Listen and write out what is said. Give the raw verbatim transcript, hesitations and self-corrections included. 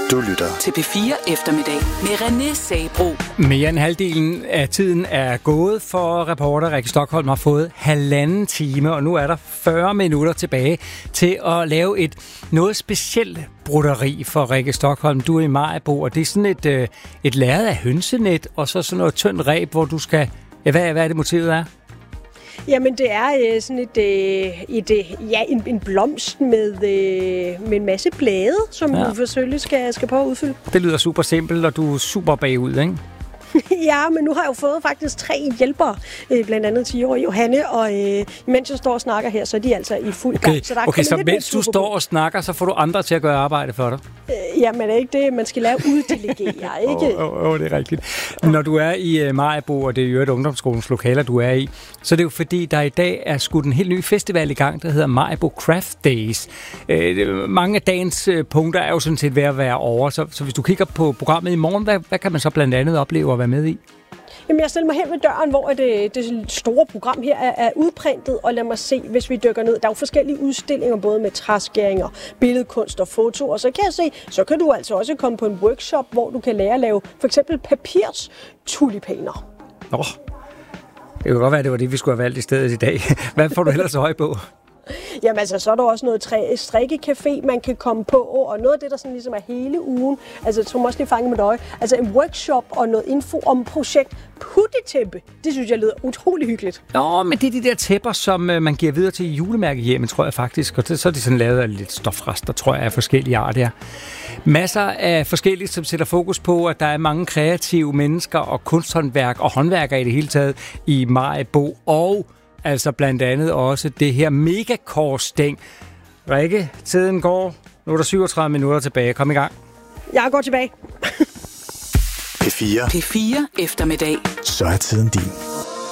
Du lytter til P fire Eftermiddag med René Sabro. Mere end halvdelen af tiden er gået, for reporter Rikke Stockholm har fået halvanden time, og nu er der fyrre minutter tilbage til at lave et noget specielt broderi for Rikke Stockholm. Du er i Maribo, og det er sådan et, et lærred af hønsenet, og så sådan noget tyndt reb, hvor du skal... Ja, hvad, hvad er det motivet er? Jamen, det er øh, sådan et, øh, et øh, ja, en, en blomst med, øh, med en masse blade, som ja. du selvfølgelig skal, skal prøve at udfylde. Det lyder super simpelt, og du er super bagud, ikke? Ja, men nu har jeg jo fået faktisk tre hjælpere, øh, blandt andet ti-årige Johanne, og øh, mens jeg står og snakker her, så er de altså i fuld gang. Okay, så, der er okay, så mens du står og snakker, så får du andre til at gøre arbejde for dig? Øh, jamen, er det ikke det, man skal lære at uddelegere, ikke? Åh, oh, oh, det er rigtigt. Når du er i uh, Maribo, og det er jo et ungdomsskolens lokaler, du er i, så er det jo fordi, der i dag er skudt en helt ny festival i gang, der hedder Maribo Craft Days. Øh, mange af dagens uh, punkter er jo sådan set ved at være over, så, så hvis du kigger på programmet i morgen, hvad, hvad kan man så blandt andet opleve og være med i? Jamen, jeg stiller mig hen ved døren, hvor det, det store program her er, er udprintet, og lad mig se, hvis vi dykker ned. Der er jo forskellige udstillinger, både med træskæringer, billedkunst og foto, og så kan jeg se, så kan du altså også komme på en workshop, hvor du kan lære at lave for eksempel papirstulipaner. Nå, det kan godt være, det var det, vi skulle have valgt i stedet i dag. Hvad får du ellers øje på? Jamen altså, så er der også noget træ, strikkecafé, man kan komme på, og noget af det, der sådan ligesom er hele ugen, altså jeg tror måske lige fange mit øje, altså en workshop og noget info om projekt Puttetæppe. Det synes jeg lyder utrolig hyggeligt. Nå, men det er de der tæpper, som øh, man giver videre til julemærkehjemmet, tror jeg faktisk, og det, så er de sådan lavet af lidt stofrester, tror jeg, af forskellige arter. Masser af forskellige, som sætter fokus på, at der er mange kreative mennesker og kunsthåndværk og håndværkere i det hele taget i Maribo, og altså blandt andet også det her megakorsstæng. Rikke, tiden går. Nu er der syvogtredive minutter tilbage. Kom i gang. Jeg går tilbage. P fire. P fire Eftermiddag. Så er tiden din.